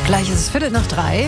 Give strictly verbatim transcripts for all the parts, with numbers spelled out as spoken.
Gleich ist es Viertel nach drei.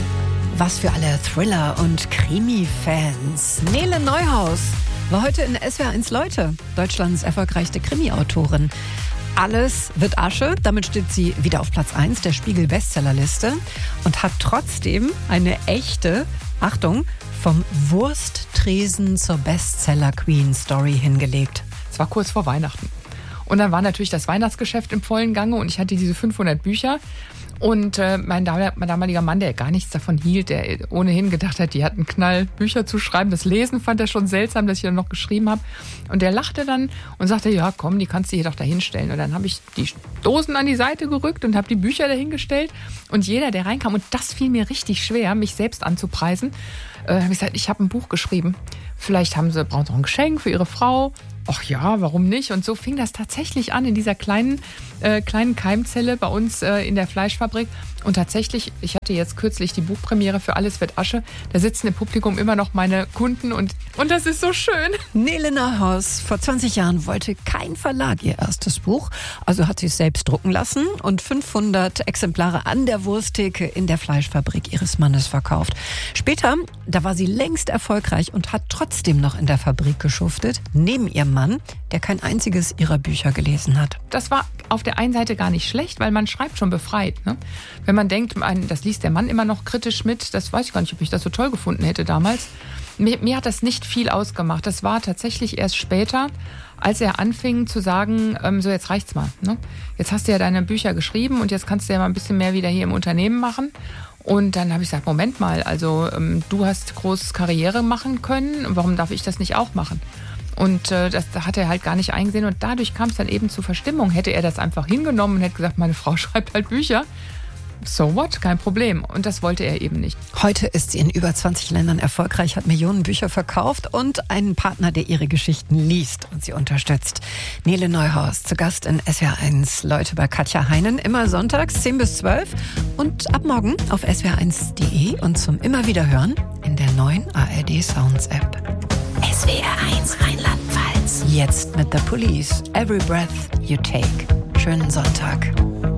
Was für alle Thriller- und Krimi-Fans. Nele Neuhaus war heute in S W R eins Leute, Deutschlands erfolgreichste Krimi-Autorin. Alles wird Asche, damit steht sie wieder auf Platz eins der Spiegel-Bestsellerliste und hat trotzdem eine echte, Achtung, vom Wursttresen zur Bestseller-Queen-Story hingelegt. Es war kurz vor Weihnachten. Und dann war natürlich das Weihnachtsgeschäft im vollen Gange und ich hatte diese fünfhundert Bücher. Und äh, mein, mein damaliger Mann, der gar nichts davon hielt, der ohnehin gedacht hat, die hatten Knall, Bücher zu schreiben. Das Lesen fand er schon seltsam, dass ich dann noch geschrieben habe. Und der lachte dann und sagte, ja komm, die kannst du hier doch da hinstellen. Und dann habe ich die Dosen an die Seite gerückt und habe die Bücher dahingestellt. Und jeder, der reinkam, und das fiel mir richtig schwer, mich selbst anzupreisen, äh, habe ich gesagt, ich habe ein Buch geschrieben. Vielleicht haben sie, brauchen sie noch ein Geschenk für ihre Frau. Ach ja, warum nicht? Und so fing das tatsächlich an in dieser kleinen, äh, kleinen Keimzelle bei uns äh, in der Fleischfabrik. Und tatsächlich, ich hatte jetzt kürzlich die Buchpremiere für Alles wird Asche. Da sitzen im Publikum immer noch meine Kunden und, und das ist so schön. Nele Neuhaus, vor zwanzig Jahren wollte kein Verlag ihr erstes Buch. Also hat sie es selbst drucken lassen und fünfhundert Exemplare an der Wursttheke in der Fleischfabrik ihres Mannes verkauft. Später, da war sie längst erfolgreich und hat trotzdem noch in der Fabrik geschuftet, neben ihrem Mann, der kein einziges ihrer Bücher gelesen hat. Das war auf der einen Seite gar nicht schlecht, weil man schreibt schon befreit. Ne? Wenn man denkt, das liest der Mann immer noch kritisch mit, das weiß ich gar nicht, ob ich das so toll gefunden hätte damals. Mir, mir hat das nicht viel ausgemacht. Das war tatsächlich erst später, als er anfing zu sagen, ähm, so jetzt reicht's mal. Ne? Jetzt hast du ja deine Bücher geschrieben und jetzt kannst du ja mal ein bisschen mehr wieder hier im Unternehmen machen. Und dann habe ich gesagt, Moment mal, also ähm, du hast groß Karriere machen können, warum darf ich das nicht auch machen? Und äh, das hat er halt gar nicht eingesehen und dadurch kam es dann eben zu Verstimmung. Hätte er das einfach hingenommen und hätte gesagt, meine Frau schreibt halt Bücher, so what, kein Problem. Und das wollte er eben nicht. Heute ist sie in über zwanzig Ländern erfolgreich, hat Millionen Bücher verkauft und einen Partner, der ihre Geschichten liest und sie unterstützt. Nele Neuhaus, zu Gast in S W R eins Leute bei Katja Heinen, immer sonntags zehn bis zwölf und ab morgen auf S W R eins punkt de und zum immer wieder hören in der neuen A R D Sounds App. S W R eins Rheinland-Pfalz. Jetzt mit The Police, Every Breath You Take. Schönen Sonntag.